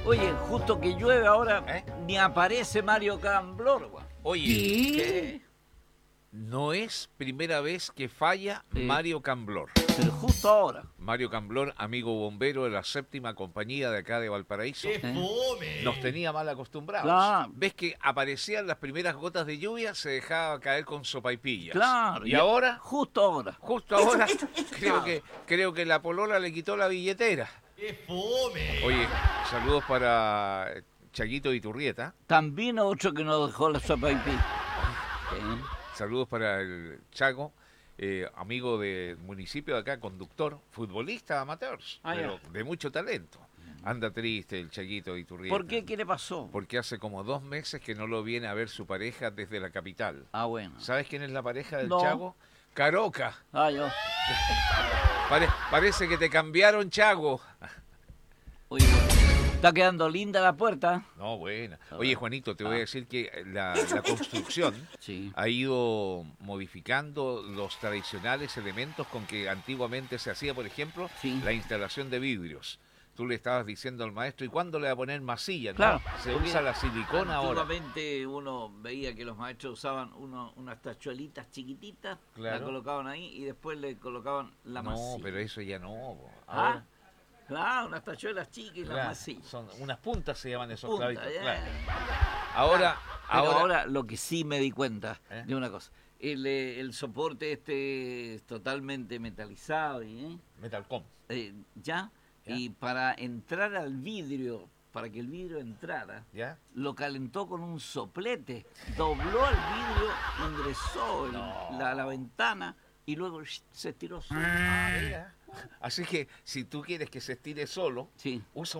Oye, justo que llueve ahora, ¿Eh? ni aparece Mario Camblor, güey. Oye, ¿Qué? no es primera vez que falla Mario Camblor. Pero justo ahora. Mario Camblor, amigo bombero de la 7ª compañía de acá de Valparaíso, nos tenía mal acostumbrados. Claro. Ves que aparecían las primeras gotas de lluvia, se dejaba caer con sopaipillas. Claro. Y ahora, Justo ahora. justo ahora, creo que la polola le quitó la billetera. ¡Qué fome! Oye, saludos para Chaguito Iturrieta. También otro que nos dejó la sopa y pi. Saludos para el Chago, amigo del municipio de acá, conductor, futbolista amateur, pero de mucho talento. Anda triste el Chaguito Iturrieta. ¿Por qué? ¿Qué le pasó? Porque hace como 2 meses que no lo viene a ver su pareja desde la capital. Ah, bueno. ¿Sabes quién es la pareja del No. Chago? Caroca. Ah, yo. Parece que te cambiaron, Chago. Oye, está quedando linda la puerta. No, buena. Oye, Juanito, te voy a decir que la construcción Sí. ha ido modificando los tradicionales elementos con que antiguamente se hacía, por ejemplo, Sí. la instalación de vidrios. Tú le estabas diciendo al maestro, ¿y cuándo le va a poner masilla? ¿No? Claro. Se usa la silicona ahora. Antiguamente uno veía que los maestros usaban unas tachuelitas chiquititas, Claro. la colocaban ahí y después le colocaban la No, masilla. pero eso ya no. Po. Ah, Ahora, claro, unas tachuelas chicas y la claro, masilla. son unas puntas se llaman esos Punta, clavitos. ya. Claro. Ahora, Pero ahora lo que sí me di cuenta ¿Eh? de una cosa, el soporte este es totalmente metalizado y Metalcom. ya, y para entrar al vidrio, para que el vidrio entrara, ¿Ya? lo calentó con un soplete, dobló el vidrio, ingresó la ventana y luego se estiró solo. Así que si tú quieres que se estire solo, Sí. usa